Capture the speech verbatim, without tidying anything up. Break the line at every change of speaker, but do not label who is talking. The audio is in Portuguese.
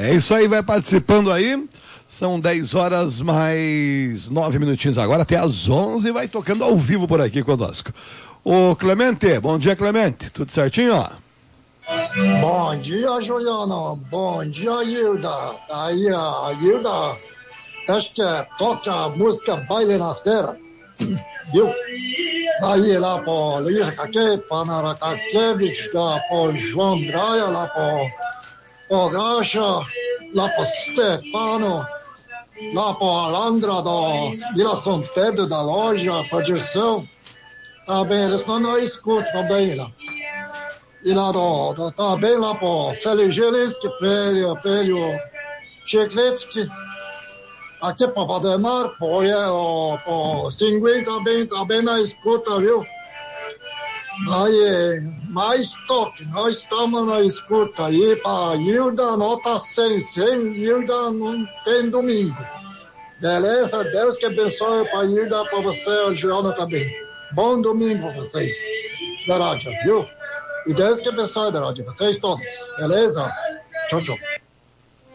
É isso aí, vai participando aí. São dez horas mais nove minutinhos agora, até às onze, vai tocando ao vivo por aqui conosco. Ô Clemente, bom dia Clemente, tudo certinho, ó?
Bom dia, Juliano, bom dia, Hilda. Aí a Hilda, acho que é, toca a música Baile na Serra, viu? Daí lá pro Luiz Caque, Panaracaquevich, lá pro João Braia, lá pro, pro Graxa, lá pro Stefano, lá pro Alandra da Vila São Pedro da loja, produção, também eles não, não escutam também lá. E lá do, do, também lá pro Feligelinski, Pelho, Pelho, Chicletsky, aqui pro Valdemar, pro, pro, pro Singuim também, também na escuta, viu? Aí, mais toque, nós estamos na escuta aí, pra Hilda, nota cem, cem, Hilda não tem domingo. Beleza? Deus que abençoe pra Hilda, pra você, Joana também. Bom domingo pra vocês, da rádio, viu? E Deus que abençoe da rádio, vocês todos, beleza? Tchau, tchau.